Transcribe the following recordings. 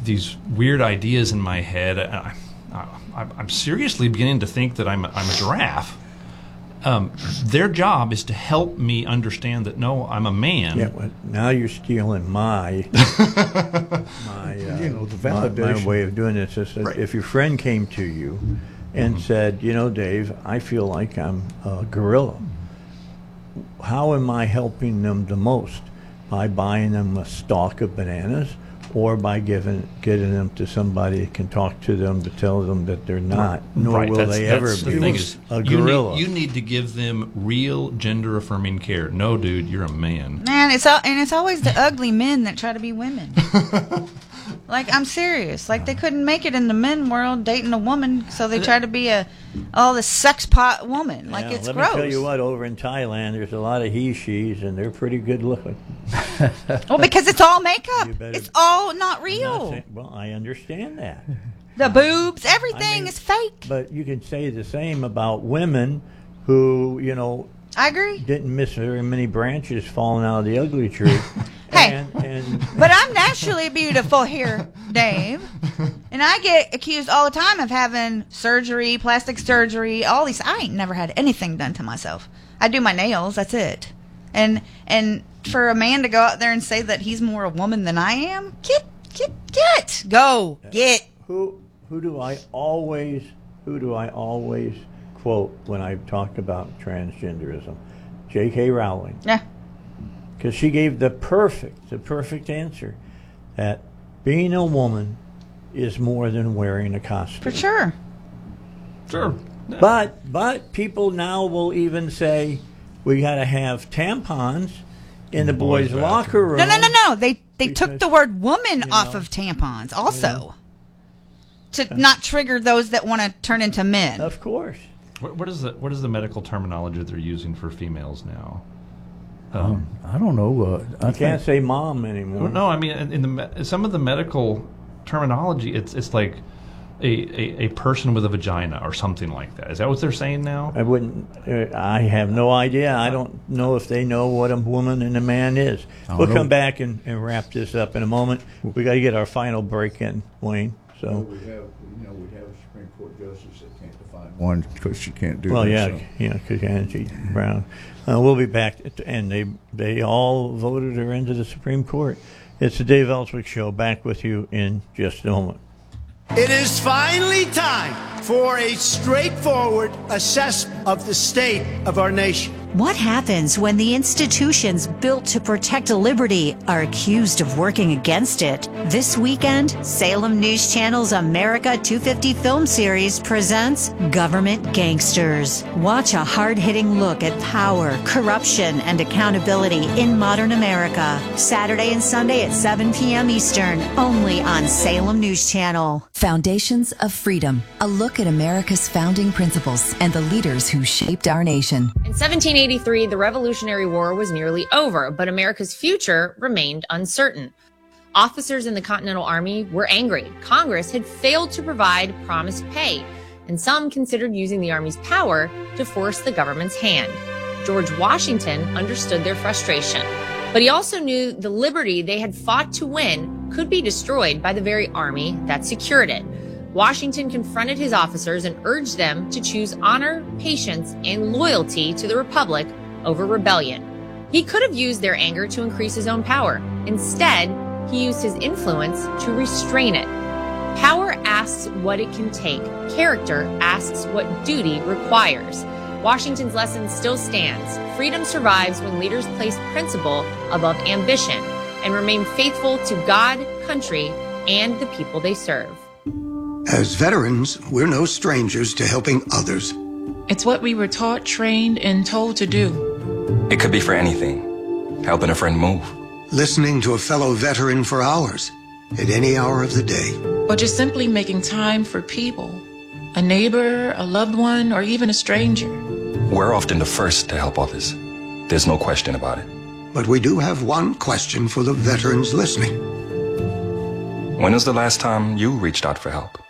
these weird ideas in my head. I'm seriously beginning to think that I'm a giraffe. Their job is to help me understand that, no, I'm a man. Yeah, well, now you're stealing my the validation. my way of doing this. Is that Right. If your friend came to you and said, Dave, I feel like I'm a gorilla, how am I helping them the most? By buying them a stalk of bananas, or by getting them to somebody that can talk to them to tell them that they're not, nor will they ever the be thing is, a gorilla. You need to give them real gender-affirming care. No, dude, you're a man. Man, it's always the ugly men that try to be women. Like, I'm serious. Like, they couldn't make it in the men world dating a woman, so they try to be the sex pot woman. Like, it's let gross. me tell you what, over in Thailand, there's a lot of he-she's, and they're pretty good looking. Well, because it's all makeup. You better- It's all not I'm real. not saying- well, I understand that. The boobs, everything is fake. But you can say the same about women who, I agree. didn't miss very many branches falling out of the ugly tree. Hey. and But I'm naturally beautiful here, Dave. And I get accused all the time of having surgery, plastic surgery, all these. I ain't never had anything done to myself. I do my nails, that's it. And for a man to go out there and say that he's more a woman than I am, get. who do I always quote when I talk about transgenderism? J.K. Rowling. Yeah. Because she gave the perfect answer, that being a woman is more than wearing a costume. For sure. Sure. But people now will even say we got to have tampons in the boys' locker room. No. They took Because, the word woman off of tampons also. To not trigger those that want to turn into men. Of course. What is the medical terminology they're using for females now? I don't know. I You can't say mom anymore. No, I mean in some of the medical terminology, it's like a person with a vagina or something like that. Is that what they're saying now? I wouldn't. I have no idea. I don't know if they know what a woman and a man is. We'll come back and wrap this up in a moment. We got to get our final break in, Wayne. So. we have a Supreme Court justice that can't define one because she can't do Well, that. because Angie Brown. We'll be back, and they all voted her into the Supreme Court. It's the Dave Ellswick Show. Back with you in just a moment. It is finally time for a straightforward assessment of the state of our nation. What happens when the institutions built to protect liberty are accused of working against it? This weekend, Salem News Channel's America 250 film series presents Government Gangsters. Watch a hard-hitting look at power, corruption, and accountability in modern America. Saturday and Sunday at 7 p.m. Eastern, only on Salem News Channel. Foundations of Freedom, a look at America's founding principles and the leaders who shaped our nation. In 1783, the Revolutionary War was nearly over, but America's future remained uncertain. Officers in the Continental Army were angry. Congress had failed to provide promised pay, and some considered using the Army's power to force the government's hand. George Washington understood their frustration, but he also knew the liberty they had fought to win could be destroyed by the very army that secured it. Washington confronted his officers and urged them to choose honor, patience, and loyalty to the Republic over rebellion. He could have used their anger to increase his own power. Instead, he used his influence to restrain it. Power asks what it can take. Character asks what duty requires. Washington's lesson still stands. Freedom survives when leaders place principle above ambition and remain faithful to God, country, and the people they serve. As veterans, we're no strangers to helping others. It's what we were taught, trained, and told to do. It could be for anything. Helping a friend move. Listening to a fellow veteran for hours, at any hour of the day. Or just simply making time for people. A neighbor, a loved one, or even a stranger. We're often the first to help others. There's no question about it. But we do have one question for the veterans listening. When was the last time you reached out for help?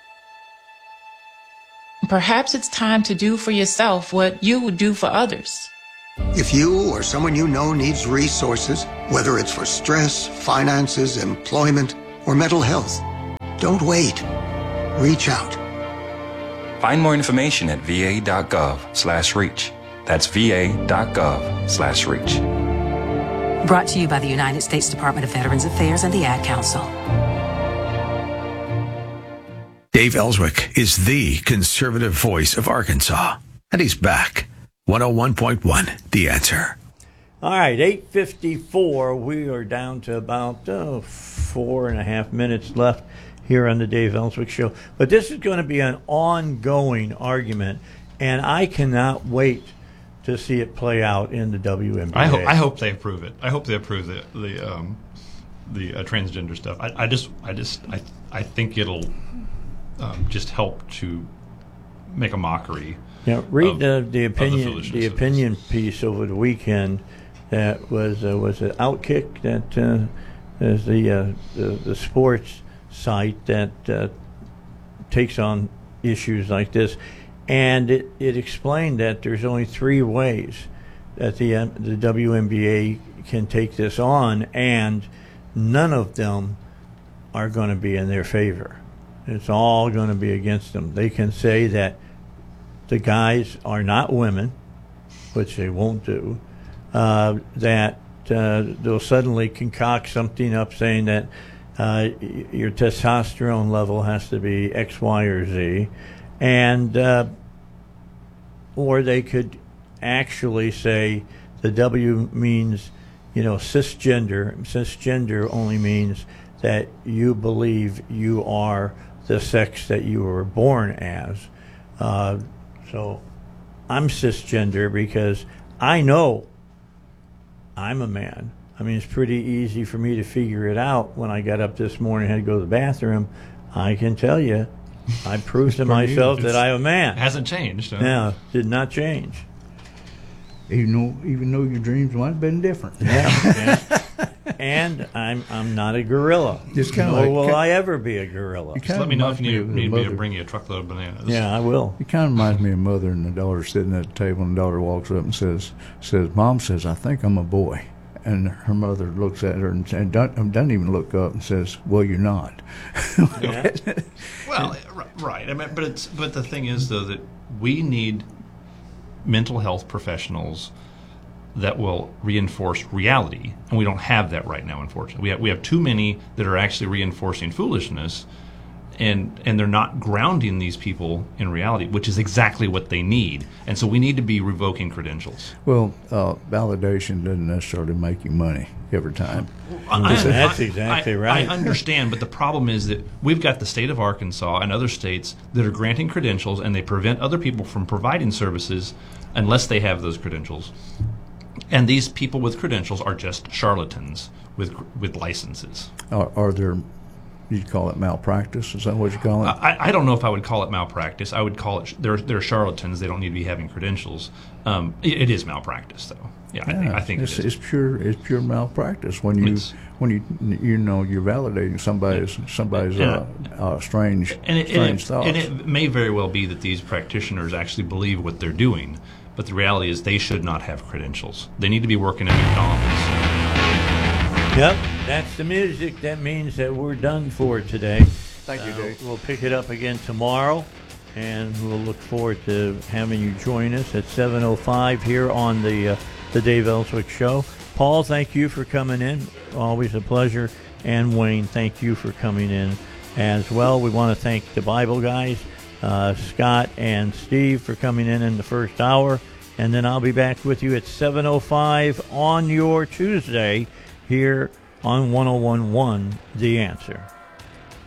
Perhaps it's time to do for yourself what you would do for others. If you or someone you know needs resources, whether it's for stress, finances, employment, or mental health, Don't wait. Reach out. Find more information at va.gov/reach. That's va.gov/reach. Brought to you by the United States Department of Veterans Affairs and the Ad Council. Dave Ellswick is the conservative voice of Arkansas. And he's back. 101.1, The Answer. All right, 8:54. We are down to about 4.5 minutes left here on the Dave Ellswick Show. But this is going to be an ongoing argument, and I cannot wait to see it play out in the WNBA. I hope they approve it. I hope they approve the transgender stuff. I think it'll just help to make a mockery. Yeah, read the opinion piece over the weekend. That was it Outkick, that is the sports site that takes on issues like this, and it explained that there's only 3 ways that the WNBA can take this on, and none of them are going to be in their favor. It's all going to be against them. They can say that the guys are not women, which they won't do, that they'll suddenly concoct something up saying that your testosterone level has to be X, Y, or Z, and or they could actually say the W means, cisgender. Cisgender only means that you believe you are the sex that you were born as. So I'm cisgender because I know I'm a man. I mean, it's pretty easy for me to figure it out. When I got up this morning and had to go to the bathroom, I can tell you, I proved to myself that I'm a man. It hasn't changed. Huh? No, did not change. Even though your dreams might have been different. Yeah. And I'm not a gorilla. Nor will I ever be a gorilla. Just let me know if you need me to bring you a truckload of bananas. Yeah, I will. It kind of reminds me of mother and the daughter sitting at the table, and the daughter walks up and says, "Mom says, I think I'm a boy." And her mother looks at her and doesn't even look up and says, "Well, you're not." Well, right. I mean, but the thing is, though, that we need mental health professionals that will reinforce reality, and we don't have that right now, unfortunately. We have too many that are actually reinforcing foolishness, and they're not grounding these people in reality, which is exactly what they need. And so we need to be revoking credentials. Well, validation doesn't necessarily make you money every time. That's exactly right. I understand, but the problem is that we've got the state of Arkansas and other states that are granting credentials, and they prevent other people from providing services unless they have those credentials. And these people with credentials are just charlatans with licenses. Are there, you'd call it malpractice? Is that what you call it? I don't know if I would call it malpractice. I would call it, they're charlatans. They don't need to be having credentials. It is malpractice, though. Yeah, I think it's pure malpractice when you're validating somebody's strange thoughts. And it may very well be that these practitioners actually believe what they're doing, but the reality is they should not have credentials. They need to be working at McDonald's. Yep, that's the music. That means that we're done for today. Thank you, Dave. We'll pick it up again tomorrow, and we'll look forward to having you join us at 7:05 here on the Dave Ellswick Show. Paul, thank you for coming in. Always a pleasure. And Wayne, thank you for coming in as well. We want to thank the Bible guys, Scott and Steve, for coming in the first hour. And then I'll be back with you at 7:05 on your Tuesday here on 101.1 The Answer.